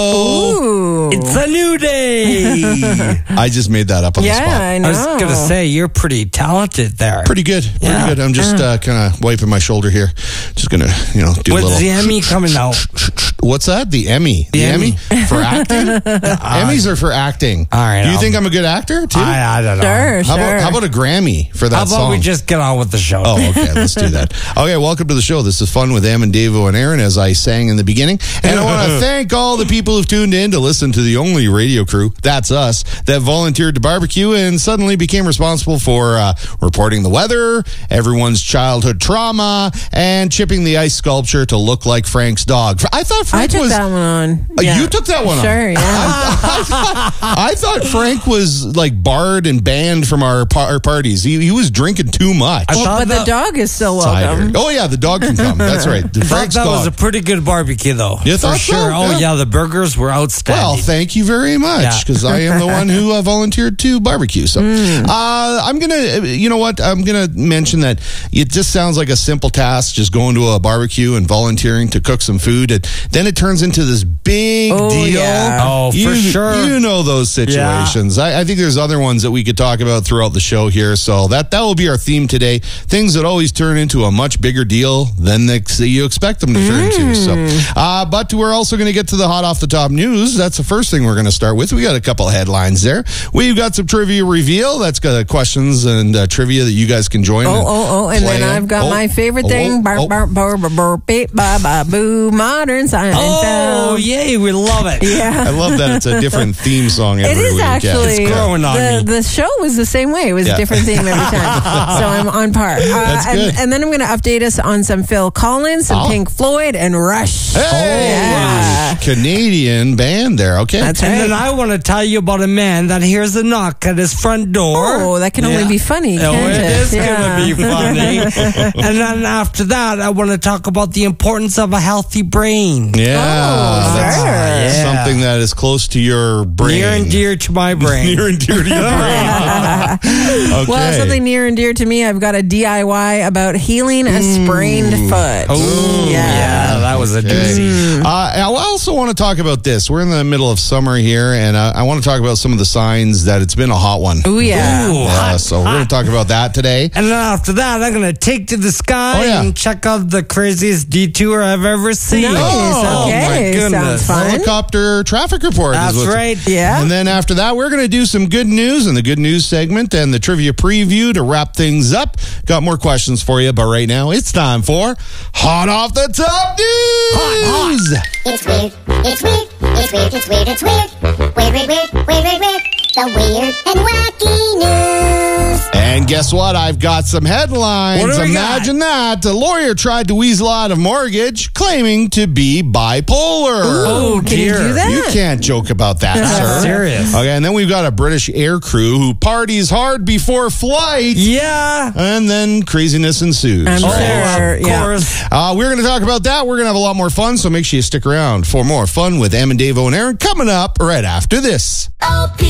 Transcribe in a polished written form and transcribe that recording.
Ooh. It's a new day. I just made that up on the spot. I know. I was going to say, you're pretty talented there. Pretty good. Pretty good. I'm just kind of wiping my shoulder here. Just going to, do a little. When's the Emmy coming out? What's that? The Emmy. The Emmy? For acting? Emmys are for acting. All right. Do you think I'm a good actor, too? I don't know. Sure, How about a Grammy for that How about song? we just get on with the show? Oh, okay. Let's do that. Okay, welcome to the show. This is Fun with Em and Davo and Aaron, as I sang in the beginning. And I want to thank all the people who've tuned in to listen to the only radio crew, that's us, that volunteered to barbecue and suddenly became responsible for reporting the weather, everyone's childhood trauma, and chipping the ice sculpture to look like Frank's dog. I thought Frank I took was... that one on. You took that one on? Sure, yeah. I thought Frank was like barred and banned from our parties. He was drinking too much. But the dog is still welcome. Oh, yeah, the dog can come. That's right. Frank's that was dog. a pretty good barbecue, though. You for thought so? sure. Oh, yeah, the burgers were outstanding. Well, thank you very much, because I am the one who volunteered to barbecue. So I'm going to, you know what? I'm going to mention that it just sounds like a simple task, just going to a barbecue and volunteering to cook some food. And then it turns into this big deal. Yeah. Oh, for sure. You know those situations. Yeah. I think there's other ones that we could talk about throughout the show here. So that will be our theme today. Things that always turn into a much bigger deal than you expect them to turn into. So, but we're also going to get to the hot off the top news. That's the first thing we're going to start with. We got a couple of headlines there. We've got some trivia reveal. That's got questions and trivia that you guys can join. And then I've got my favorite thing. Modern Seinfeld. Oh, yay, we love it. Yeah. I love that it's a different theme song every week. It is actually. It's growing on me. The show was the same way. It was a different theme every time. So I'm on par. That's good. And then I'm going to update us on some Phil Collins, some Pink Floyd, and Rush. Hey! Canadian band there. Okay. That's right. And then I want to tell you about a man that hears a knock at his front door. Oh, that can only be funny, can't it is Yeah. going to be funny. And then after that, I want to talk about the importance of a healthy brain. Yeah. That's sure. something that is close to your brain. Near and dear to my brain. Near and dear to your brain. Okay. Well, something near and dear to me, I've got a DIY about healing a sprained foot. Oh, yeah, that was a doozy. I also want to talk about this. We're in the middle of summer here, and I want to talk about some of the signs that it's been a hot one. Oh, yeah. Ooh, Yeah, so we're going to talk about that today. And then after that, I'm going to take to the sky and check out the craziest detour I've ever seen. Nice. Oh, Okay. my goodness. Sounds fun. Helicopter traffic report. That's right. Yeah. And then after that, we're going to do some good news in the good news segment and the trivia preview to wrap things up. Got more questions for you, but right now it's time for Hot Off the Top News. Hot. It's weird, it's weird, it's weird, it's weird, it's weird. Weird, weird, weird, weird, weird, weird. The weird and wacky news. And guess what? I've got some headlines. What do we Imagine that. A lawyer tried to weasel out of mortgage claiming to be bipolar. Oh, Can you dear. do that? You can't joke about that, sir. Serious. Okay, and then we've got a British air crew who parties hard before flight. Yeah. And then craziness ensues. I'm right? sure. Of Yeah. course. We're going to talk about that. We're going to have a lot more fun, so make sure you stick around for more fun with Em and Davo and Aaron coming up right after this. OP